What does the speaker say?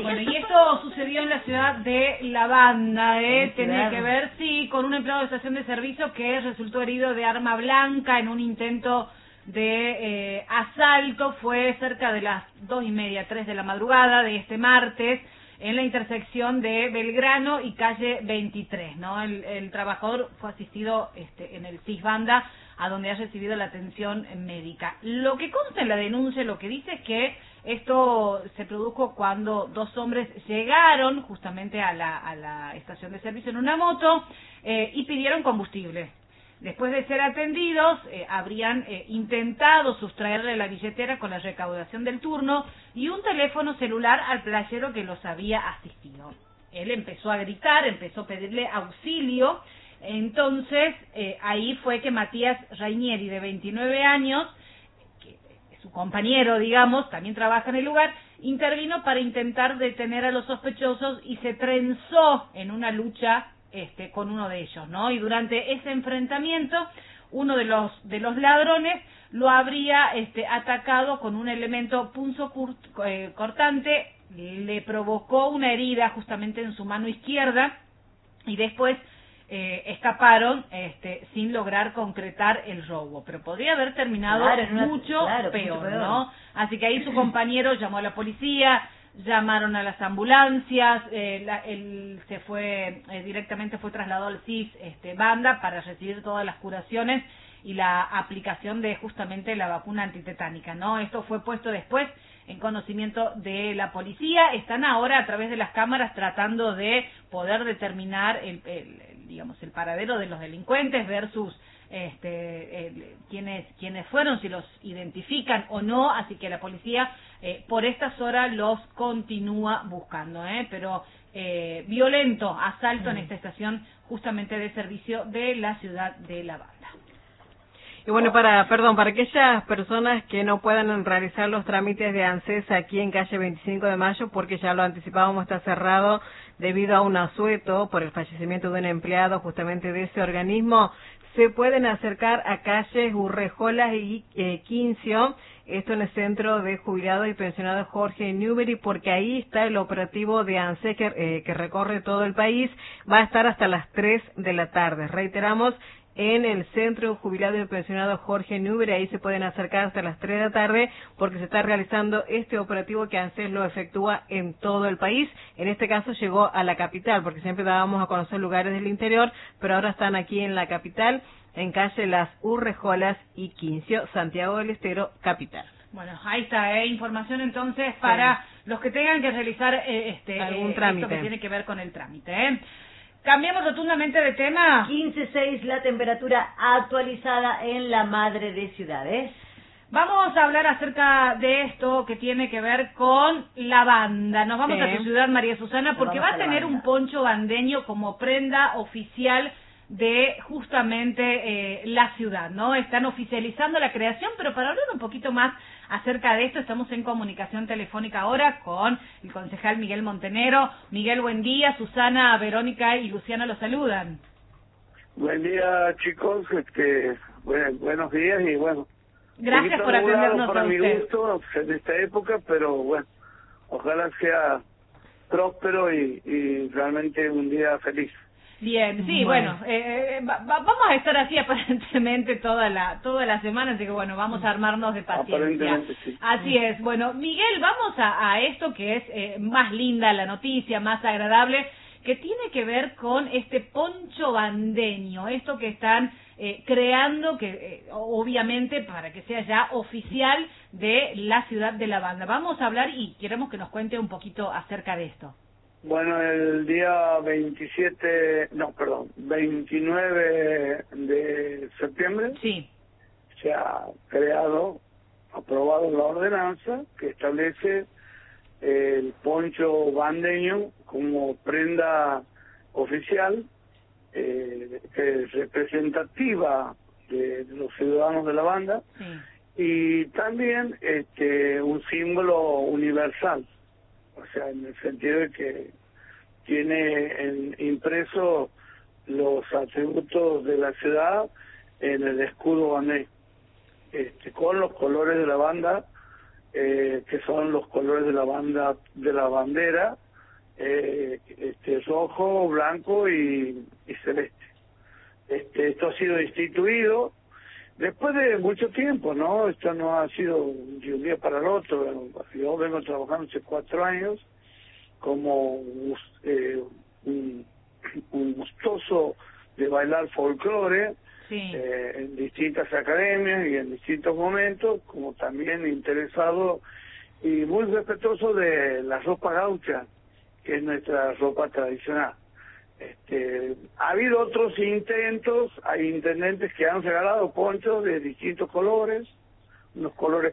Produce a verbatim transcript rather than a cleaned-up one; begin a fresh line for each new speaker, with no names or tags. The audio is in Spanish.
Bueno, y esto sucedió en la ciudad de La Banda, ¿eh? Tiene que ver, sí, con un empleado de estación de servicio que resultó herido de arma blanca en un intento de eh, asalto. Fue cerca de las dos y media, tres de la madrugada de este martes, en la intersección de Belgrano y calle veintitrés, ¿no? El, el trabajador fue asistido este, en el C I S Banda, a donde ha recibido la atención médica. Lo que consta en la denuncia, lo que dice es que esto se produjo cuando dos hombres llegaron justamente a la, a la estación de servicio en una moto eh, y pidieron combustible. Después de ser atendidos, eh, habrían eh, intentado sustraerle la billetera con la recaudación del turno y un teléfono celular al playero que los había asistido. Él empezó a gritar, empezó a pedirle auxilio. Entonces, eh, ahí fue que Matías Rainieri, de veintinueve años, que es su compañero, digamos, también trabaja en el lugar, intervino para intentar detener a los sospechosos y se trenzó en una lucha este, con uno de ellos, ¿no? Y durante ese enfrentamiento, uno de los de los ladrones lo habría este, atacado con un elemento punzocortante, le provocó una herida justamente en su mano izquierda y después Eh, escaparon este, sin lograr concretar el robo, pero podría haber terminado
claro, una,
mucho,
claro,
peor,
mucho peor,
¿no? Así que ahí su compañero llamó a la policía, llamaron a las ambulancias, eh, la, él se fue, eh, directamente fue trasladado al C I S este, Banda para recibir todas las curaciones y la aplicación de justamente la vacuna antitetánica, ¿no? Esto fue puesto después en conocimiento de la policía. Están ahora a través de las cámaras tratando de poder determinar el, el, el digamos el paradero de los delincuentes versus este el, quiénes quiénes fueron, si los identifican o no, así que la policía eh, por estas horas los continúa buscando, ¿eh? Pero eh, violento asalto en esta estación justamente de servicio de la ciudad de La Banda.
Y bueno, para, perdón, para aquellas personas que no puedan realizar los trámites de ANSES aquí en calle veinticinco de mayo, porque ya lo anticipábamos, está cerrado debido a un asueto por el fallecimiento de un empleado justamente de ese organismo, se pueden acercar a calles Urrejolas y eh, Quincio, esto en el Centro de Jubilados y Pensionados Jorge Newbery, porque ahí está el operativo de ANSES que, eh, que recorre todo el país, va a estar hasta las tres de la tarde. Reiteramos, en el Centro Jubilado y Pensionado Jorge Newbery, ahí se pueden acercar hasta las tres de la tarde porque se está realizando este operativo que ANSES lo efectúa en todo el país. En este caso llegó a la capital, porque siempre dábamos a conocer lugares del interior, pero ahora están aquí en la capital, en calle Las Urrejolas y Quincio, Santiago del Estero, capital.
Bueno, ahí está, ¿eh? Información entonces para sí. los que tengan que realizar eh, este
algún
eh,
trámite.
Esto que tiene que ver con el trámite, ¿eh? Cambiamos rotundamente de tema.
quince punto seis la temperatura actualizada en la madre de ciudades.
Vamos a hablar acerca de esto que tiene que ver con La Banda. Nos vamos
sí.
a tu ciudad, María Susana, porque va a tener un poncho bandeño como prenda oficial de justamente eh, la ciudad, ¿no? Están oficializando la creación, pero para hablar un poquito más acerca de esto, estamos en comunicación telefónica ahora con el concejal Miguel Montenero. Miguel, buen día. Susana, Verónica y Luciana los saludan.
Buen día, chicos. Este, bueno, buenos días y bueno.
Gracias por atendernos
para
a
mi
usted.
gusto en esta época, pero bueno, ojalá sea próspero y, y realmente un día feliz.
Bien, sí, bueno, bueno eh, va, va, vamos a estar así aparentemente toda la toda la semana, así que bueno, vamos a armarnos de paciencia.
Sí.
Así es. Bueno, Miguel, vamos a, a esto que es eh, más linda la noticia, más agradable, que tiene que ver con este poncho bandeño, esto que están eh, creando, que eh, obviamente para que sea ya oficial de la ciudad de La Banda. Vamos a hablar y queremos que nos cuente un poquito acerca de esto.
Bueno, el día veintisiete, no, perdón, veintinueve de septiembre
sí.
se ha creado, aprobado la ordenanza que establece el poncho bandeño como prenda oficial, eh, que es representativa de, de los ciudadanos de La Banda,
sí.
y también este un símbolo universal. O sea, en el sentido de que tiene en, impreso los atributos de la ciudad en el escudo banés, este, con los colores de La Banda eh, que son los colores de la banda de la bandera, eh, este rojo, blanco y, y celeste. Este, esto ha sido instituido después de mucho tiempo, ¿no? Esto no ha sido de un día para el otro. Yo vengo trabajando hace cuatro años como eh, un, un gustoso de bailar folclore,
Sí.
eh, en distintas academias y en distintos momentos, como también interesado y muy respetuoso de la ropa gaucha, que es nuestra ropa tradicional. Este, ha habido otros intentos, hay intendentes que han regalado ponchos de distintos colores, unos colores